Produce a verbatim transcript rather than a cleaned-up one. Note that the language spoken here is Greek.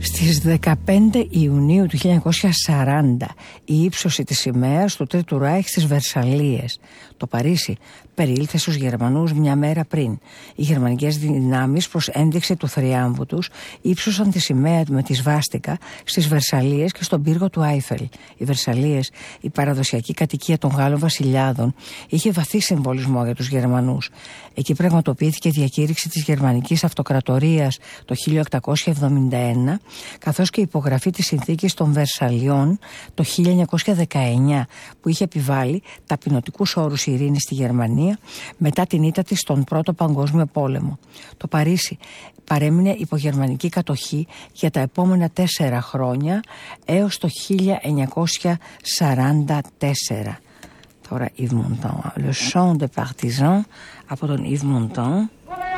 Στις δεκαπέντε Ιουνίου του χίλια εννιακόσια σαράντα η ύψωση της σημαίας του Τρίτου Ράιχ στις Βερσαλλίες. Το Παρίσι περιήλθε στους Γερμανούς μια μέρα πριν. Οι γερμανικές δυνάμεις προς ένδειξη του θριάμβου τους ύψωσαν τη σημαία με τη σβάστικα στις Βερσαλλίες και στον πύργο του Άιφελ. Οι Βερσαλλίες, η παραδοσιακή κατοικία των Γάλλων βασιλιάδων, είχε βαθύ συμβολισμό για τους Γερμανούς. Εκεί πραγματοποιήθηκε η διακήρυξη της Γερμανικής Αυτοκρατορίας το χίλια οκτακόσια εβδομήντα ένα, καθώς και η υπογραφή της συνθήκης των Βερσαλλιών το χίλια εννιακόσια δεκαεννιά, που είχε επιβάλει ταπεινωτικούς όρους ειρήνης στη Γερμανία μετά την ήττα της στον Πρώτο Παγκόσμιο Πόλεμο. Το Παρίσι παρέμεινε υπό γερμανική κατοχή για τα επόμενα τέσσερα χρόνια έως το χίλια εννιακόσια σαράντα τέσσερα. Τώρα Yves Montand, Le Chant des Partisans από τον Yves Montand.